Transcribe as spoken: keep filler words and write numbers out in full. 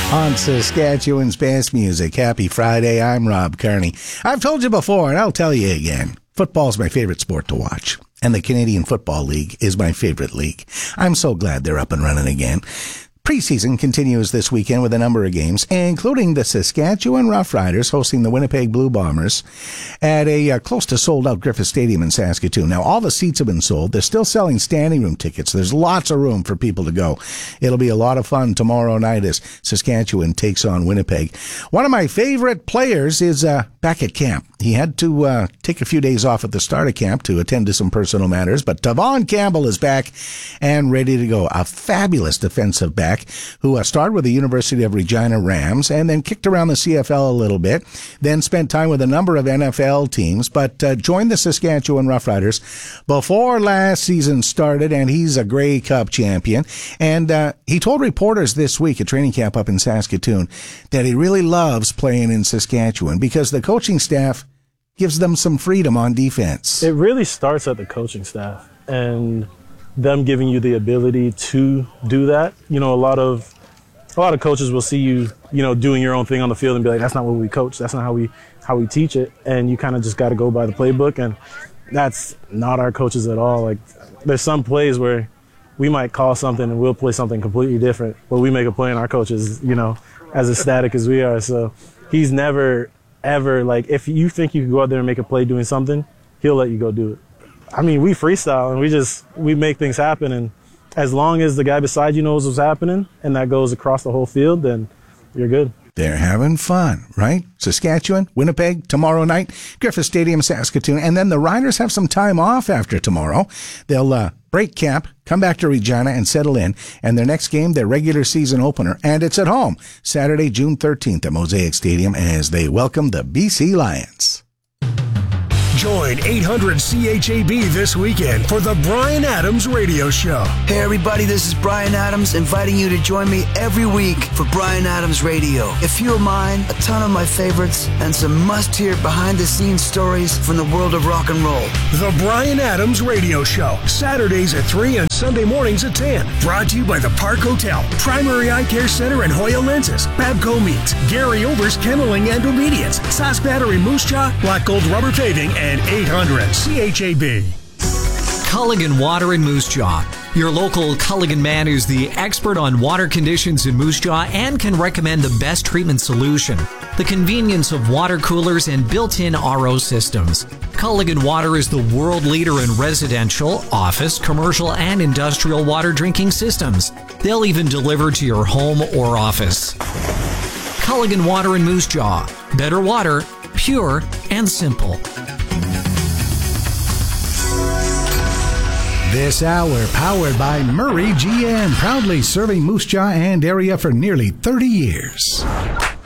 On Saskatchewan's best music. Happy Friday. I'm Rob Carney. I've told you before, and I'll tell you again. Football's my favorite sport to watch, and the Canadian Football League is my favorite league. I'm so glad they're up and running again. Preseason continues this weekend with a number of games, including the Saskatchewan Roughriders hosting the Winnipeg Blue Bombers at a uh, close to sold-out Griffith Stadium in Saskatoon. Now, all the seats have been sold. They're still selling standing room tickets. There's lots of room for people to go. It'll be a lot of fun tomorrow night as Saskatchewan takes on Winnipeg. One of my favorite players is uh, back at camp. He had to uh, take a few days off at the start of camp to attend to some personal matters, but Tavon Campbell is back and ready to go. A fabulous defensive back who uh, started with the University of Regina Rams and then kicked around the C F L a little bit, then spent time with a number of N F L teams, but uh, joined the Saskatchewan Roughriders before last season started, and he's a Grey Cup champion. And uh, he told reporters this week at training camp up in Saskatoon that he really loves playing in Saskatchewan because the coaching staff gives them some freedom on defense. It really starts at the coaching staff and them giving you the ability to do that. You know, a lot of a lot of coaches will see you, you know, doing your own thing on the field and be like, that's not what we coach. That's not how we how we teach it. And you kind of just got to go by the playbook. And that's not our coaches at all. Like, there's some plays where we might call something and we'll play something completely different, but we make a play and our coach is, you know, as ecstatic as we are. So he's never, ever, like, if you think you can go out there and make a play doing something, he'll let you go do it. I mean, we freestyle and we just, we make things happen. And as long as the guy beside you knows what's happening and that goes across the whole field, then you're good. They're having fun, right? Saskatchewan, Winnipeg, tomorrow night, Griffith Stadium, Saskatoon. And then the Riders have some time off after tomorrow. They'll uh, break camp, come back to Regina and settle in. And their next game, their regular season opener. And it's at home, Saturday, June thirteenth at Mosaic Stadium as they welcome the B C Lions. Join eight hundred C H A B this weekend for the Bryan Adams Radio Show. Hey everybody, this is Bryan Adams inviting you to join me every week for Bryan Adams Radio. A few of mine, a ton of my favorites, and some must-hear behind-the-scenes stories from the world of rock and roll. The Bryan Adams Radio Show, Saturdays at three and Sunday mornings at ten. Brought to you by the Park Hotel, Primary Eye Care Center and Hoya Lenses, Babco Meats, Gary Over's Kenneling and Obedience, Sask Battery Moose Jaw, Black Gold Rubber Paving, and and eight hundred C H A B. Culligan Water in Moose Jaw. Your local Culligan man is the expert on water conditions in Moose Jaw and can recommend the best treatment solution. The convenience of water coolers and built-in R O systems. Culligan Water is the world leader in residential, office, commercial, and industrial water drinking systems. They'll even deliver to your home or office. Culligan Water in Moose Jaw. Better water, pure and simple. This hour powered by Murray G M, proudly serving Moose Jaw and area for nearly thirty years.